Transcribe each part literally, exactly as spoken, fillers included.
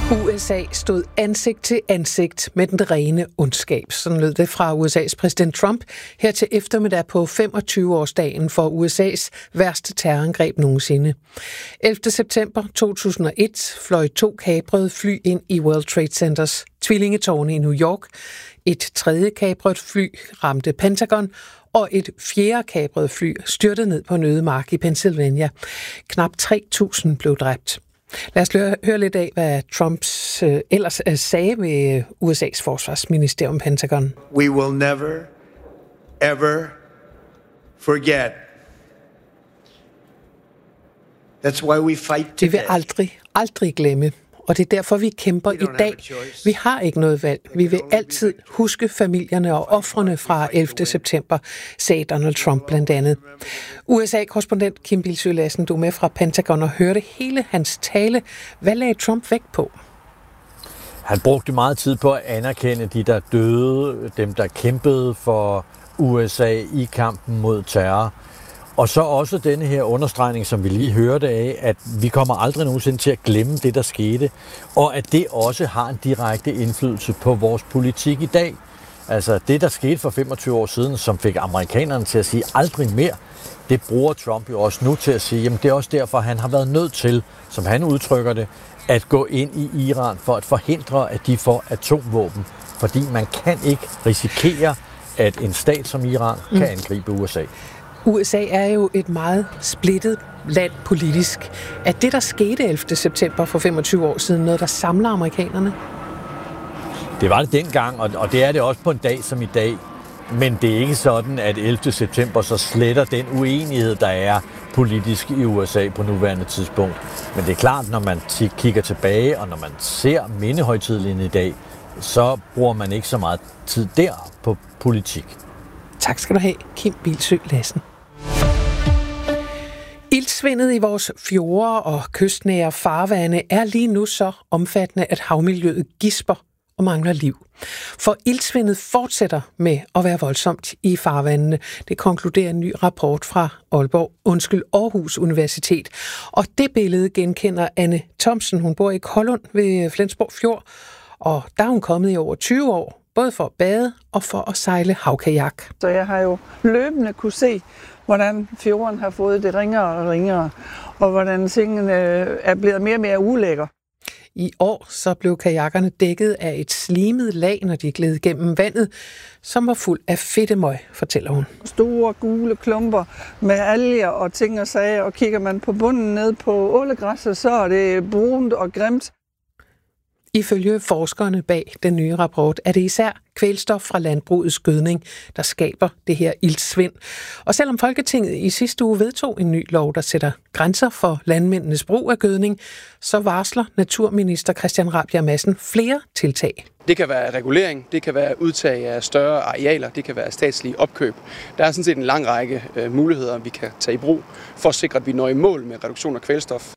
U S A stod ansigt til ansigt med den rene ondskab. Sådan lød det fra U S A's præsident Trump her til eftermiddag på femogtyve-årsdagen for U S A's værste terrorangreb nogensinde. ellevte september to tusind og et fløj to kabrede fly ind i World Trade Centers tvillingetårne i New York. Et tredje kabret fly ramte Pentagon, og et fjerde kabret fly styrtede ned på en øde mark i Pennsylvania. Knap tre tusind blev dræbt. Lad os høre, høre lidt af, hvad Trumps øh, ellers øh, sagde ved U S A's forsvarsministerium Pentagon. We will never, ever forget. That's why we fight today. Vi vil aldrig, aldrig glemme. Og det er derfor, vi kæmper i dag. Vi har ikke noget valg. Vi vil altid huske familierne og ofrene fra ellevte september, sagde Donald Trump blandt andet. U S A-korrespondent Kim Bildsøe Lassen, du er med fra Pentagon og hørte hele hans tale. Hvad lagde Trump vægt på? Han brugte meget tid på at anerkende de, der døde, dem, der kæmpede for U S A i kampen mod terror. Og så også denne her understregning, som vi lige hørte af, at vi kommer aldrig nogensinde til at glemme det, der skete, og at det også har en direkte indflydelse på vores politik i dag. Altså det, der skete for femogtyve år siden, som fik amerikanerne til at sige aldrig mere, det bruger Trump jo også nu til at sige, jamen det er også derfor, han har været nødt til, som han udtrykker det, at gå ind i Iran for at forhindre, at de får atomvåben. Fordi man kan ikke risikere, at en stat som Iran kan angribe U S A. U S A er jo et meget splittet land politisk. Er det, der skete ellevte september for femogtyve år siden, noget, der samler amerikanerne? Det var det dengang, og det er det også på en dag som i dag. Men det er ikke sådan, at ellevte september så sletter den uenighed, der er politisk i U S A på nuværende tidspunkt. Men det er klart, når man kigger tilbage, og når man ser mindehøjtidligheden i dag, så bruger man ikke så meget tid der på politik. Tak skal du have, Kim Bildsøe Lassen. Iltsvindet i vores fjorde og kystnære farvande er lige nu så omfattende, at havmiljøet gisper og mangler liv. For iltsvindet fortsætter med at være voldsomt i farvandene. Det konkluderer en ny rapport fra Aalborg, undskyld, Aarhus Universitet. Og det billede genkender Anne Thomsen. Hun bor i Kollund ved Flensborg Fjord, og der er hun kommet i over tyve år. Både for at bade og for at sejle havkajak. Så jeg har jo løbende kunne se, hvordan fjorden har fået det ringere og ringere, og hvordan tingene er blevet mere og mere ulækker. I år så blev kajakkerne dækket af et slimet lag, når de gled gennem vandet, som var fuld af fedtemøg, fortæller hun. Store gule klumper med alger og ting og sager, og kigger man på bunden ned på ålegræsset, så er det brunt og grimt. Ifølge forskerne bag den nye rapport er det især kvælstof fra landbrugets gødning, der skaber det her iltsvind. Og selvom Folketinget i sidste uge vedtog en ny lov, der sætter grænser for landmændenes brug af gødning, så varsler naturminister Christian Rabjerg Madsen flere tiltag. Det kan være regulering, det kan være udtag af større arealer, det kan være statslige opkøb. Der er sådan set en lang række øh, muligheder, vi kan tage i brug for at sikre, at vi når i mål med reduktion af kvælstof.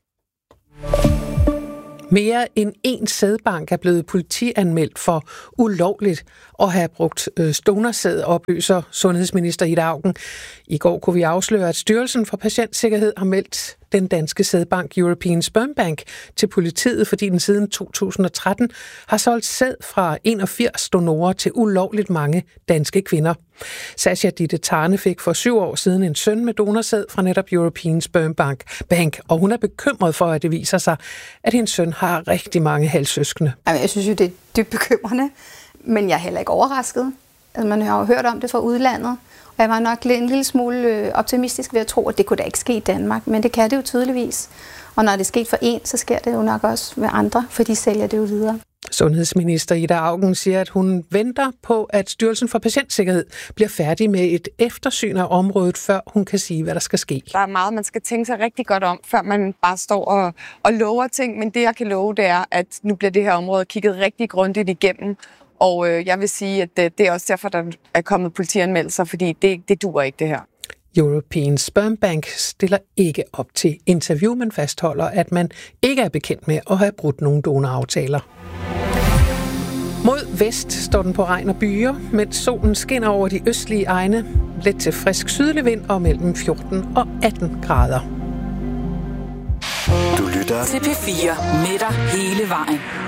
Mere end en sædbank er blevet politianmeldt for ulovligt at have brugt donorsæd, oplyser sundhedsminister Ida Auken. I går kunne vi afsløre, at Styrelsen for Patientsikkerhed har meldt den danske sædbank European Sperm Bank til politiet, fordi den siden to tusind og tretten har solgt sæd fra enogfirs donorer til ulovligt mange danske kvinder. Sasha Ditte Tarne fik for syv år siden en søn med donorsæd fra netop European Sperm Bank, Bank, og hun er bekymret for, at det viser sig, at hendes søn har rigtig mange halvsøskende. Jeg synes jo, det er dybt bekymrende, men jeg er heller ikke overrasket. Altså, man har jo hørt om det fra udlandet, og jeg var nok en lille smule optimistisk ved at tro, at det kunne da ikke ske i Danmark, men det kan det jo tydeligvis. Og når det er sket for en, så sker det jo nok også med andre, for de sælger det jo videre. Sundhedsminister Ida Auken siger, at hun venter på, at Styrelsen for Patientsikkerhed bliver færdig med et eftersyn af området, før hun kan sige, hvad der skal ske. Der er meget, man skal tænke sig rigtig godt om, før man bare står og, og lover ting. Men det, jeg kan love, det er, at nu bliver det her område kigget rigtig grundigt igennem. Og øh, jeg vil sige, at det, det er også derfor, der er kommet politianmeldelser, fordi det, det duer ikke, det her. European Sperm Bank stiller ikke op til interview, men fastholder, at man ikke er bekendt med at have brudt nogle donoraftaler. Mod vest står den på regn og byer, mens solen skinner over de østlige egne. Let til frisk sydlig vind og mellem fjorten og atten grader. Du lytter til P fire med dig hele vejen.